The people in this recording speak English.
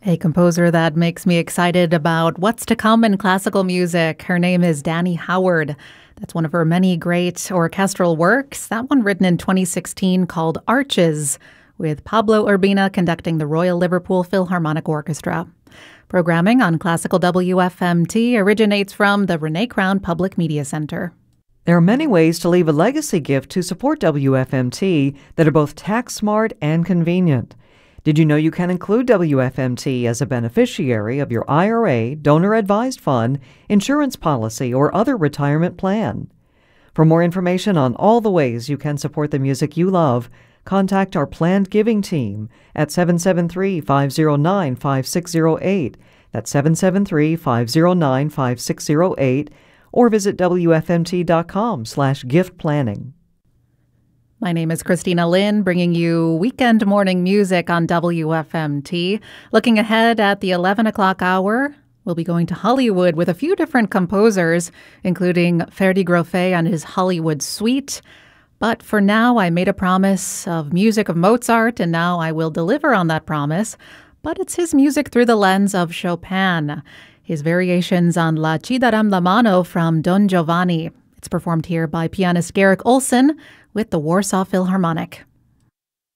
A composer that makes me excited about what's to come in classical music. Her name is Danny Howard. That's one of her many great orchestral works. That one written in 2016 called Arches, with Pablo Urbina conducting the Royal Liverpool Philharmonic Orchestra. Programming on Classical WFMT originates from the Renee Crown Public Media Center. There are many ways to leave a legacy gift to support WFMT that are both tax smart and convenient. Did you know you can include WFMT as a beneficiary of your IRA, donor-advised fund, insurance policy, or other retirement plan? For more information on all the ways you can support the music you love, contact our planned giving team at 773-509-5608. That's 773-509-5608, or visit WFMT.com/gift planning. My name is Christina Lynn, bringing you weekend morning music on WFMT. Looking ahead at the 11 o'clock hour, we'll be going to Hollywood with a few different composers, including Ferdi Grofé on his Hollywood Suite. But for now, I made a promise of music of Mozart, and now I will deliver on that promise. But it's his music through the lens of Chopin, his variations on La Ci daram la mano from Don Giovanni. It's performed here by pianist Garrick Olson with the Warsaw Philharmonic.